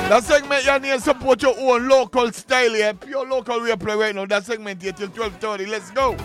That segment you need to support your own local style here. Pure local we play right now. That segment here till 12:30. Let's go.